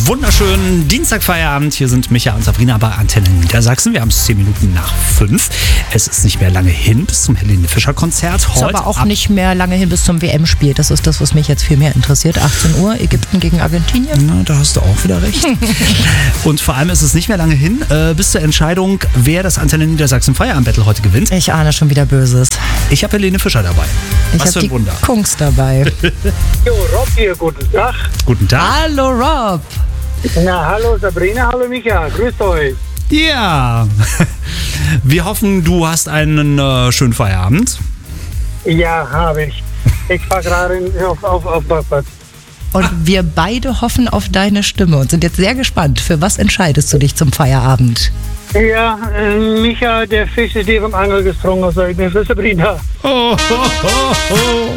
wunderschönen Dienstagfeierabend. Hier sind Micha und Sabrina bei Antenne Niedersachsen. Wir haben es 10 Minuten nach 5. Es ist nicht mehr lange hin bis zum Helene Fischer Konzert. Es ist aber auch nicht mehr lange hin bis zum WM-Spiel. Das ist das, was mich jetzt viel mehr interessiert. 18 Uhr, Ägypten gegen Argentinien. Na, da hast du auch wieder recht. Und vor allem ist es nicht mehr lange hin bis zur Entscheidung, wer das Antenne Niedersachsen Feierabend-Battle heute gewinnt. Ich ahne schon wieder Böses. Ich habe Helene Fischer dabei. Ich habe die Wunder. Kungs dabei. Jo, Rob hier, guten Tag. Guten Tag. Hallo Rob. Na, hallo Sabrina, hallo Micha, grüßt euch. Ja. Wir hoffen, du hast einen schönen Feierabend. Ja, habe ich. Ich fahre gerade auf Parkplatz. Und wir beide hoffen auf deine Stimme und sind jetzt sehr gespannt. Für was entscheidest du dich zum Feierabend? Ja, Micha, der Fisch ist ihrem Angel gesprungen, also ich bin für Sabrina. Oh, oh, oh, oh.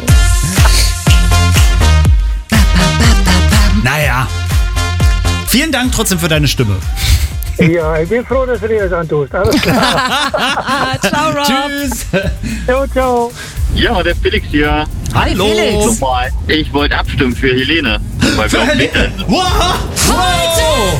Naja. Vielen Dank trotzdem für deine Stimme. Ja, ich bin froh, dass du dir das antust. Alles klar. Ciao Rob. Tschüss. Ciao, ciao. Ja, der Felix hier. Hallo. Felix. Nochmal. Ich wollte abstimmen für Helene. Weil wir auch mit sind. Wow. Wow.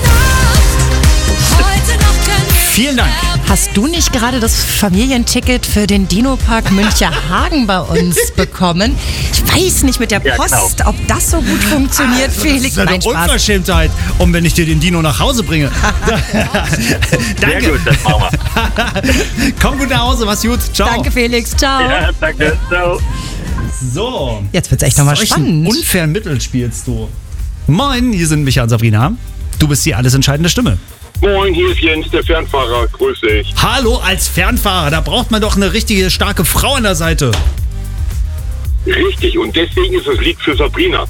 Vielen Dank. Hast du nicht gerade das Familienticket für den Dino-Park Müncherhagen bei uns bekommen? Ich weiß nicht mit der Ja, Post, ob das so gut funktioniert, Felix. Das ist eine Nein, Spaß. Unverschämtheit, wenn ich dir den Dino nach Hause bringe. Danke. Sehr gut, das machen wir. Komm gut nach Hause, mach's gut. Ciao. Danke, Felix. Ciao. Ja, danke. Ciao. So. Jetzt wird's echt nochmal Solchen spannend. unfairen Mittel spielst du. Moin, hier sind Micha und Sabrina. Du bist die alles entscheidende Stimme. Moin, hier ist Jens, der Fernfahrer. Grüß dich. Hallo, als Fernfahrer, da braucht man doch eine richtige starke Frau an der Seite. Richtig, und deswegen ist das Lied für Sabrina.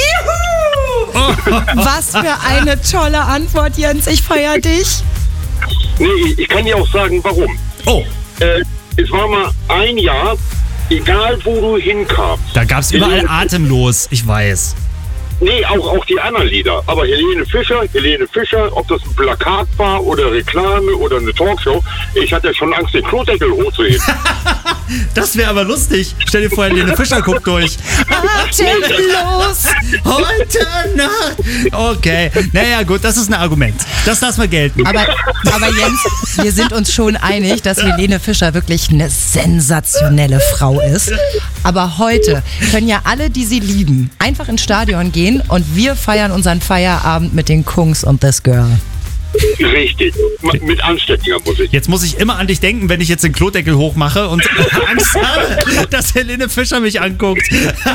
Was für eine tolle Antwort, Jens. Ich feiere dich. Nee, ich kann dir auch sagen, warum. Oh, Es war mal ein Jahr, egal wo du hinkamst. da gab's überall Atemlos, ich weiß. Nee, auch die anderen Lieder. Aber Helene Fischer, ob das ein Plakat war oder Reklame oder eine Talkshow, ich hatte schon Angst, den Klodeckel hochzuheben. Das wäre aber lustig. Stell dir vor, Helene Fischer guckt durch. Atemlos. Heute Nacht. Okay, naja gut, das ist ein Argument. Das lassen wir gelten. Aber Jens, wir sind uns schon einig, dass Helene Fischer wirklich eine sensationelle Frau ist. Aber heute können ja alle, die sie lieben, einfach ins Stadion gehen und wir feiern unseren Feierabend mit den Kungs und This Girl. Richtig, mit anständiger Musik. Jetzt muss ich immer an dich denken, wenn ich jetzt den Klodeckel hochmache und Angst habe, dass Helene Fischer mich anguckt.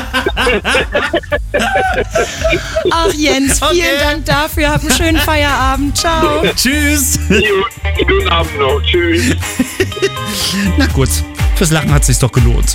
Ach Jens, vielen Okay. Dank dafür. Hab einen schönen Feierabend. Ciao. Tschüss. Guten Abend noch, tschüss. Na gut, fürs Lachen hat es sich doch gelohnt.